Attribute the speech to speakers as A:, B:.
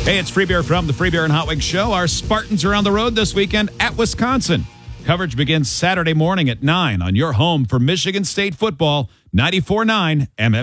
A: Hey, it's Free Beer from the Free Beer and Hot Wings Show. Our Spartans are on the road this weekend at Wisconsin. Coverage begins Saturday morning at 9 on your home for Michigan State football, 94.9 MM.